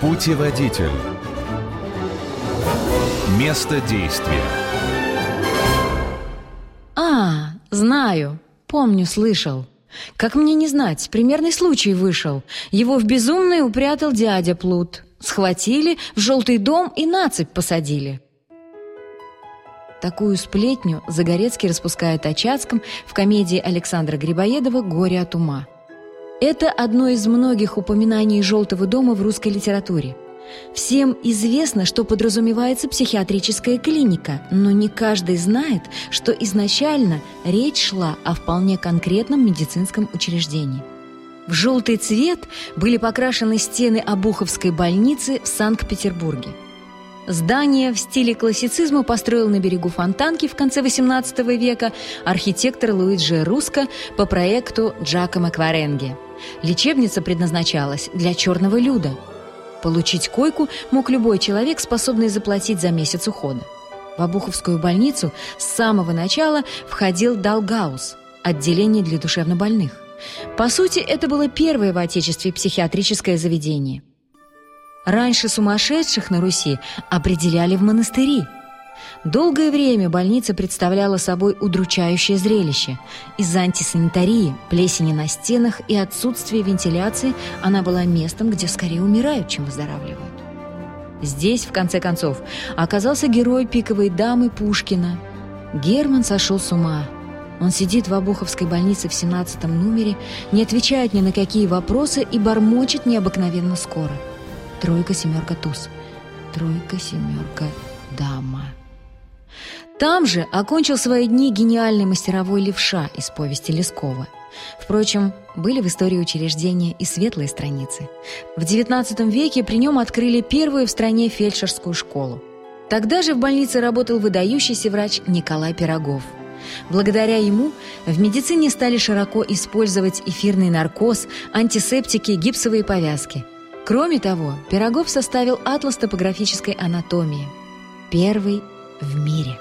Путеводитель. Место действия. Знаю, помню, слышал. Как мне не знать, примерный случай вышел. Его в безумное упрятал дядя Плут. Схватили, в желтый дом и на цепь посадили. Такую сплетню Загорецкий распускает о Чацком в комедии Александра Грибоедова «Горе от ума». Это одно из многих упоминаний «Желтого дома» в русской литературе. Всем известно, что подразумевается психиатрическая клиника, но не каждый знает, что изначально речь шла о вполне конкретном медицинском учреждении. В желтый цвет были покрашены стены Обуховской больницы в Санкт-Петербурге. Здание в стиле классицизма построил на берегу Фонтанки в конце XVIII века архитектор Луиджи Русско по проекту Джакомо Кваренги. Лечебница предназначалась для черного люда. Получить койку мог любой человек, способный заплатить за месяц ухода. В Обуховскую больницу с самого начала входил Далгаус – отделение для душевнобольных. По сути, это было первое в Отечестве психиатрическое заведение. Раньше сумасшедших на Руси определяли в монастыри. Долгое время больница представляла собой удручающее зрелище. Из-за антисанитарии, плесени на стенах и отсутствия вентиляции она была местом, где скорее умирают, чем выздоравливают. Здесь, в конце концов, оказался герой «Пиковой дамы» Пушкина. Герман сошел с ума. Он сидит в Обуховской больнице в 17-м номере, не отвечает ни на какие вопросы и бормочет необыкновенно скоро. Тройка, семерка, туз. Тройка, семерка, дама. Там же окончил свои дни гениальный мастеровой левша из повести Лескова. Впрочем, были в истории учреждения и светлые страницы. В XIX веке при нем открыли первую в стране фельдшерскую школу. Тогда же в больнице работал выдающийся врач Николай Пирогов. Благодаря ему в медицине стали широко использовать эфирный наркоз, антисептики, гипсовые повязки. Кроме того, Пирогов составил атлас топографической анатомии. Первый в мире.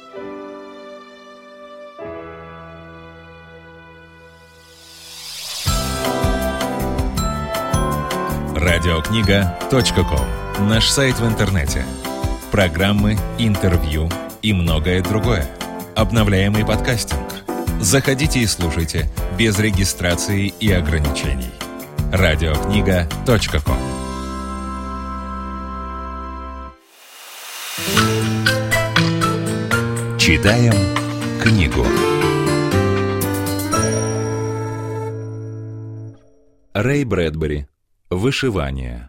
Радиокнига.ком. Наш сайт в интернете. Программы, интервью и многое другое. Обновляемый подкастинг. Заходите и слушайте без регистрации и ограничений. Радиокнига.ком. Читаем книгу. Рэй Брэдбери. Вышивание.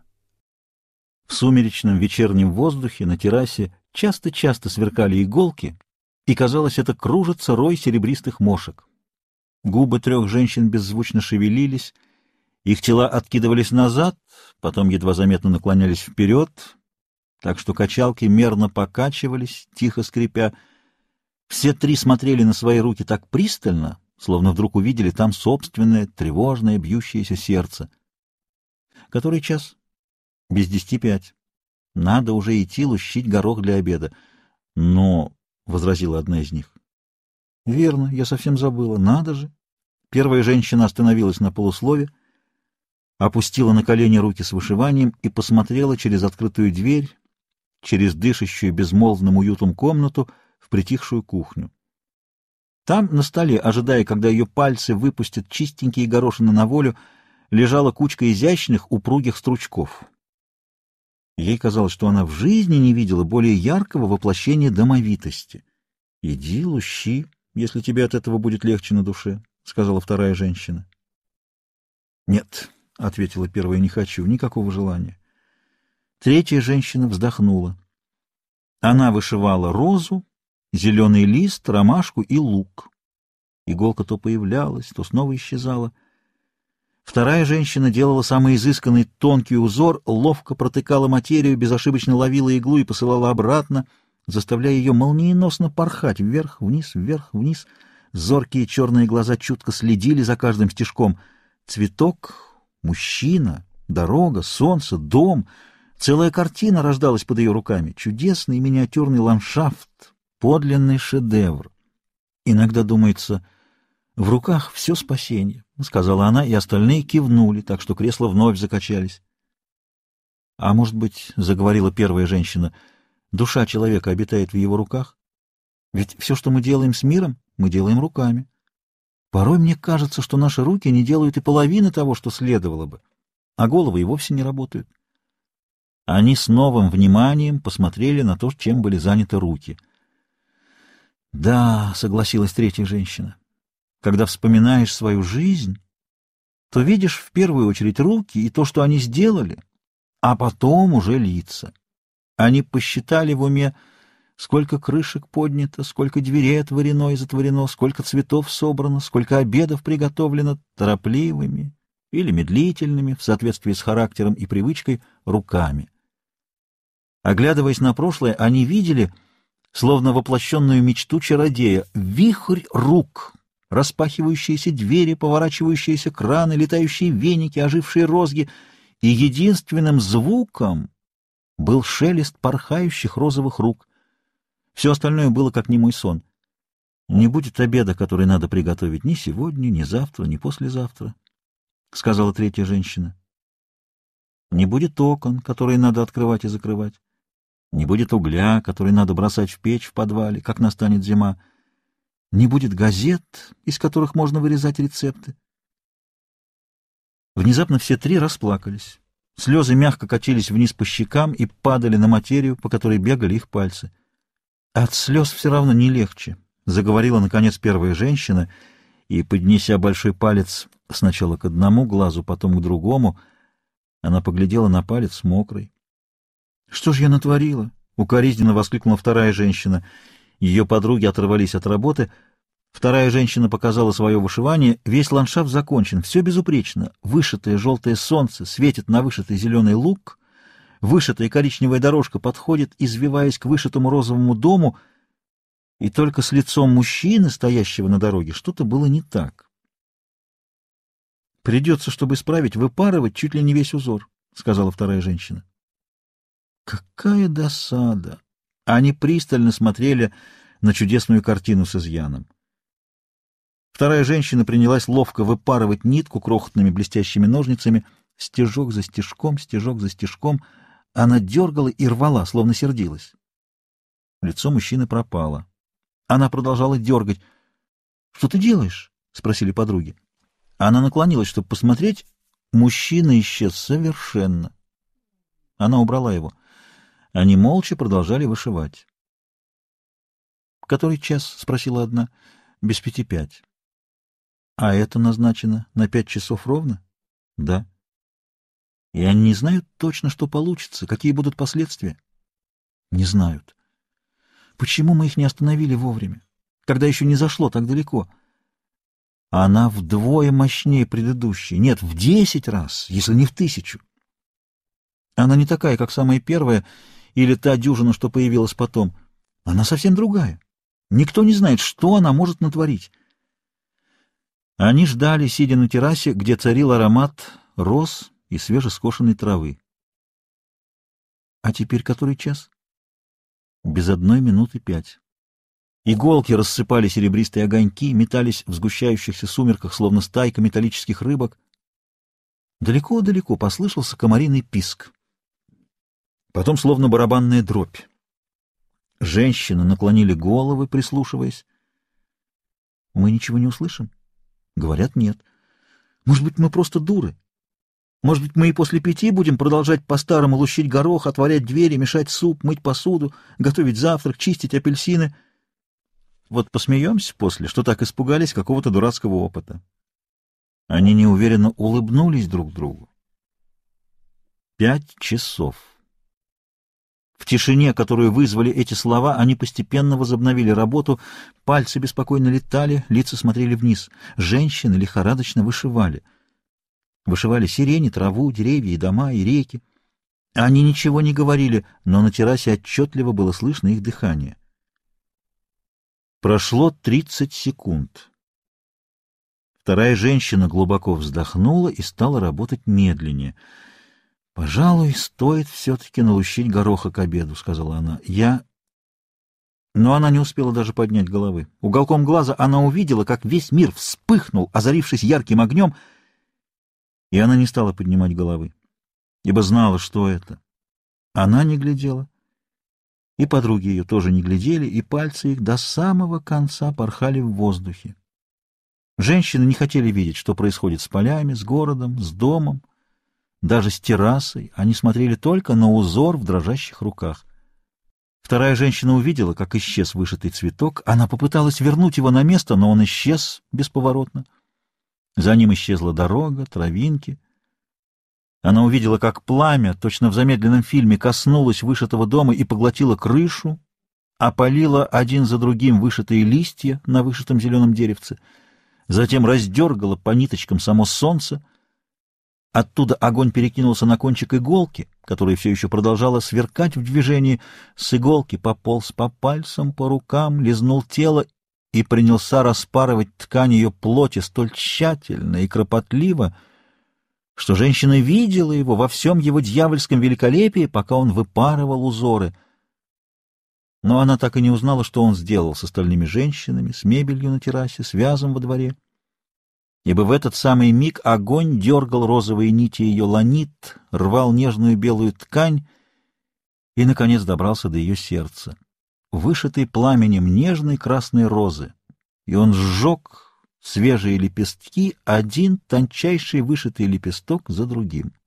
В сумеречном вечернем воздухе на террасе часто-часто сверкали иголки, и, казалось, это кружится рой серебристых мошек. Губы 3 женщин беззвучно шевелились, их тела откидывались назад, потом едва заметно наклонялись вперед, так что качалки мерно покачивались, тихо скрипя. Все 3 смотрели на свои руки так пристально, словно вдруг увидели там собственное, тревожное, бьющееся сердце. Который час? Без 10:05. Надо уже идти лущить горох для обеда. Но, — возразила одна из них. — Верно, я совсем забыла. Надо же. Первая женщина остановилась на полуслове, опустила на колени руки с вышиванием и посмотрела через открытую дверь, через дышащую безмолвным уютом комнату в притихшую кухню. Там, на столе, ожидая, когда ее пальцы выпустят чистенькие горошины на волю, лежала кучка изящных, упругих стручков. Ей казалось, что она в жизни не видела более яркого воплощения домовитости. — Иди, лущи, если тебе от этого будет легче на душе, — сказала вторая женщина. — Нет, — ответила первая, — не хочу, никакого желания. Третья женщина вздохнула. Она вышивала розу, зеленый лист, ромашку и лук. Иголка то появлялась, то снова исчезала. Вторая женщина делала самый изысканный тонкий узор, ловко протыкала материю, безошибочно ловила иглу и посылала обратно, заставляя ее молниеносно порхать вверх-вниз, вверх-вниз. Зоркие черные глаза чутко следили за каждым стежком. Цветок, мужчина, дорога, солнце, дом. Целая картина рождалась под ее руками. Чудесный миниатюрный ландшафт, подлинный шедевр. Иногда думается, в руках все спасение, — сказала она, и остальные кивнули, так что кресла вновь закачались. А может быть, — заговорила первая женщина, — душа человека обитает в его руках? Ведь все, что мы делаем с миром, мы делаем руками. Порой мне кажется, что наши руки не делают и половины того, что следовало бы, а головы и вовсе не работают. Они с новым вниманием посмотрели на то, чем были заняты руки. «Да», — согласилась третья женщина, — «когда вспоминаешь свою жизнь, то видишь в первую очередь руки и то, что они сделали, а потом уже лица. Они посчитали в уме, сколько крышек поднято, сколько дверей отворено и затворено, сколько цветов собрано, сколько обедов приготовлено торопливыми или медлительными, в соответствии с характером и привычкой, руками. Оглядываясь на прошлое, они видели, словно воплощенную мечту чародея, вихрь рук, распахивающиеся двери, поворачивающиеся краны, летающие веники, ожившие розги, и единственным звуком был шелест порхающих розовых рук. Все остальное было как немой сон. «Не будет обеда, который надо приготовить ни сегодня, ни завтра, ни послезавтра», — сказала третья женщина. «Не будет окон, которые надо открывать и закрывать. Не будет угля, который надо бросать в печь в подвале, как настанет зима. Не будет газет, из которых можно вырезать рецепты». Внезапно все три расплакались. Слезы мягко катились вниз по щекам и падали на материю, по которой бегали их пальцы. «От слез все равно не легче», — заговорила, наконец, первая женщина, и, поднеся большой палец сначала к одному глазу, потом к другому, она поглядела на палец мокрый. «Что ж я натворила?» — укоризненно воскликнула вторая женщина. Ее подруги оторвались от работы. Вторая женщина показала свое вышивание. Весь ландшафт закончен, все безупречно. Вышитое желтое солнце светит на вышитый зеленый луг, вышитая коричневая дорожка подходит, извиваясь к вышитому розовому дому, и только с лицом мужчины, стоящего на дороге, что-то было не так. «Придется, чтобы исправить, выпарывать чуть ли не весь узор», — сказала вторая женщина. Какая досада! Они пристально смотрели на чудесную картину с изъяном. Вторая женщина принялась ловко выпарывать нитку крохотными блестящими ножницами, стежок за стежком, стежок за стежком. Она дергала и рвала, словно сердилась. Лицо мужчины пропало. Она продолжала дергать. — Что ты делаешь? — спросили подруги. Она наклонилась, чтобы посмотреть. Мужчина исчез совершенно. Она убрала его. Они молча продолжали вышивать. — Который час? — спросила одна. — 4:55. — А это назначено на 5 часов ровно? — Да. — И они не знают точно, что получится, какие будут последствия? — Не знают. — Почему мы их не остановили вовремя, когда еще не зашло так далеко? Она вдвое мощнее предыдущей. Нет, в 10 раз, если не в 1000. Она не такая, как самая первая, или та дюжина, что появилась потом. Она совсем другая. Никто не знает, что она может натворить. Они ждали, сидя на террасе, где царил аромат роз и свежескошенной травы. А теперь который час? Без 1:05. Иголки рассыпали серебристые огоньки, метались в сгущающихся сумерках, словно стайка металлических рыбок. Далеко-далеко послышался комариный писк. Потом словно барабанная дробь. Женщины наклонили головы, прислушиваясь. Мы ничего не услышим? Говорят, нет. Может быть, мы просто дуры? Может быть, мы и после 5 будем продолжать по-старому лущить горох, отворять двери, мешать суп, мыть посуду, готовить завтрак, чистить апельсины? Вот посмеемся после, что так испугались какого-то дурацкого опыта. Они неуверенно улыбнулись друг другу. 5 часов. В тишине, которую вызвали эти слова, они постепенно возобновили работу, пальцы беспокойно летали, лица смотрели вниз. Женщины лихорадочно вышивали. Вышивали сирени, траву, деревья и дома, и реки. Они ничего не говорили, но на террасе отчетливо было слышно их дыхание. Прошло 30 секунд. Вторая женщина глубоко вздохнула и стала работать медленнее. «Пожалуй, стоит все-таки налущить гороха к обеду», — сказала она. Но она не успела даже поднять головы. Уголком глаза она увидела, как весь мир вспыхнул, озарившись ярким огнем, и она не стала поднимать головы, ибо знала, что это. Она не глядела, и подруги ее тоже не глядели, и пальцы их до самого конца порхали в воздухе. Женщины не хотели видеть, что происходит с полями, с городом, с домом, даже с террасой. Они смотрели только на узор в дрожащих руках. Вторая женщина увидела, как исчез вышитый цветок. Она попыталась вернуть его на место, но он исчез бесповоротно. За ним исчезла дорога, травинки. Она увидела, как пламя, точно в замедленном фильме, коснулось вышитого дома и поглотило крышу, опалило один за другим вышитые листья на вышитом зеленом деревце, затем раздергало по ниточкам само солнце. Оттуда огонь перекинулся на кончик иголки, которая все еще продолжала сверкать в движении. С иголки пополз по пальцам, по рукам, лизнул тело и принялся распарывать ткань ее плоти столь тщательно и кропотливо, что женщина видела его во всем его дьявольском великолепии, пока он выпарывал узоры. Но она так и не узнала, что он сделал с остальными женщинами, с мебелью на террасе, с вязом во дворе. Ибо в этот самый миг огонь дергал розовые нити ее ланит, рвал нежную белую ткань и, наконец, добрался до ее сердца, вышитой пламенем нежной красной розы, и он сжег свежие лепестки, один тончайший вышитый лепесток за другим.